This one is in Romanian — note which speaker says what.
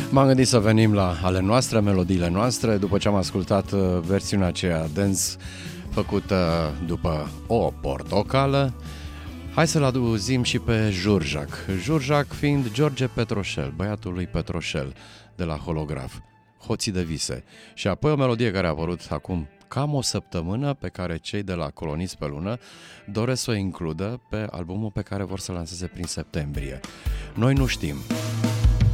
Speaker 1: M-am gândit să venim la ale noastre, melodiile noastre, după ce am ascultat versiunea aceea dance făcută după o portocală. Hai să-l auzim și pe Jurjac. Jurjac fiind George Petroșel, băiatul lui Petroșel de la Holograf, Hoții de vise. Și apoi o melodie care a apărut acum cam o săptămână, pe care cei de la Coloniți pe Lună doresc să o includă pe albumul pe care vor să lanseze prin septembrie. Noi nu știm.